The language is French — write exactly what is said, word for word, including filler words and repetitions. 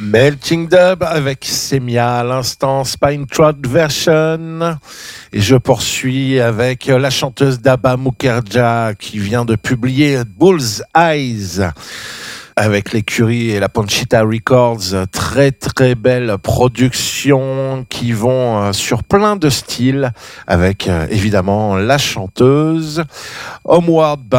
Melting Dub avec Semia à l'instant, Spine Trot Version. Et je poursuis avec la chanteuse Daba Mukherjee qui vient de publier Bull's Eyes avec l'écurie et la Panchita Records. Très très belle production qui vont sur plein de styles avec évidemment la chanteuse Homeward Bound.